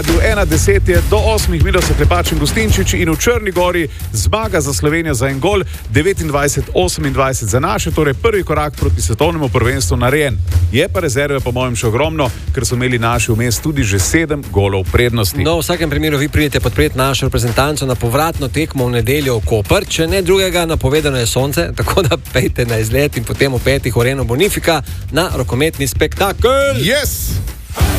1:10 je do 8 minut se Klepač in Gustinčič in v Črni Gori zmaga za Slovenijo za en gol, 29-28 za naše, torej prvi korak proti svetovnemu prvenstvu narejen. Je pa rezerve po mojem še ogromno, ker so imeli naši vmes tudi že 7 golov prednosti. No, v vsakem primeru vi pridete podpreti našo reprezentanco na povratno tekmo v nedeljo v Koper, če ne drugega, napovedano je sonce, tako da pejte na izlet in potem v 5. v Areno Bonifika na rokometni spektakel. Yes!